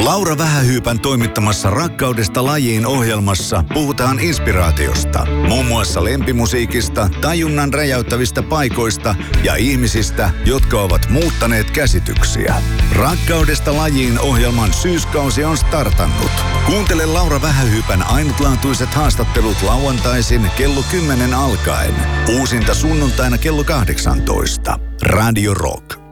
Laura Vähähyypän toimittamassa Rakkaudesta lajiin -ohjelmassa puhutaan inspiraatiosta. Muun muassa lempimusiikista, tajunnan räjäyttävistä paikoista ja ihmisistä, jotka ovat muuttaneet käsityksiä. Rakkaudesta lajiin -ohjelman syyskausi on startannut. Kuuntele Laura Vähähyypän ainutlaatuiset haastattelut lauantaisin kello 10 alkaen. Uusinta sunnuntaina kello 18. Radio Rock.